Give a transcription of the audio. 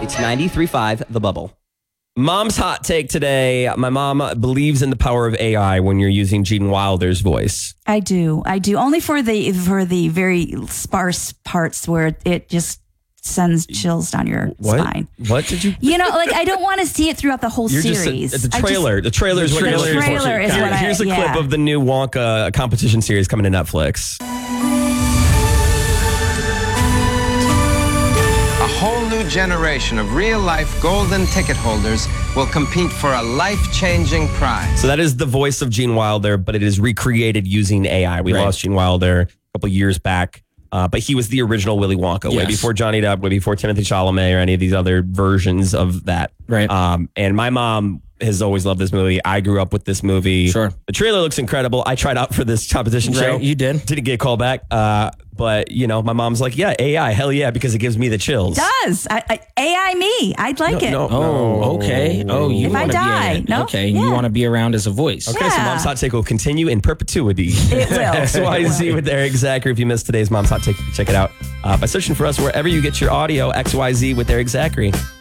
It's 93.5 The Bubble. Mom's hot take today. My mom believes in the power of AI when you're using Gene Wilder's voice. I do. Only for the very sparse parts where it just sends chills down your spine. What did you? I don't want to see it throughout the whole series. The trailer. The trailer is what you're looking for. The trailer is what Here's a clip of the new Wonka competition series coming to Netflix. A whole new generation of real-life golden ticket holders will compete for a life-changing prize. So that is the voice of Gene Wilder, but it is recreated using AI. We lost Gene Wilder a couple years back, but he was the original Willy Wonka, way before Johnny Depp, way before Timothée Chalamet or any of these other versions of that. Right. And my mom has always loved this movie. I grew up with this movie. Sure. The trailer looks incredible. I tried out for this competition show. You did. Didn't get a call back. But, my mom's like, yeah, AI, hell yeah, because it gives me the chills. It does. AI me. I'd like it. Oh, okay. Oh, you if I want to die. be okay. You want to be around as a voice. Okay, so Mom's Hot Take will continue in perpetuity. It will. XYZ with Eric Zachary. If you missed today's Mom's Hot Take, check it out by searching for us wherever you get your audio. XYZ with Eric Zachary.